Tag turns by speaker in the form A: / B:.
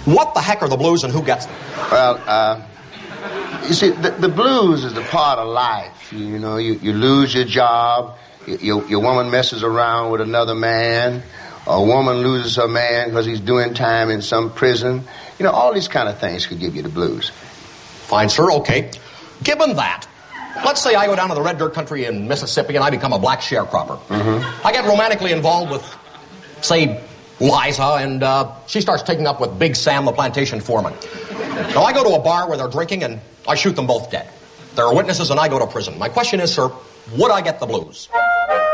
A: What the heck are the blues and who gets them?
B: Well, you see, the blues is the part of life. You know, you lose your job, your woman messes around with another man, a woman loses her man because he's doing time in some prison. You know, all these kind of things could give you the blues.
A: Fine, sir, okay. Given that, let's say I go down to the red dirt country in Mississippi and I become a black sharecropper.
B: Mm-hmm.
A: I get romantically involved with, say, Liza, and she starts taking up with Big Sam, the plantation foreman. Now, I go to a bar where they're drinking, and I shoot them both dead. There are witnesses, and I go to prison. My question is, sir, would I get the blues?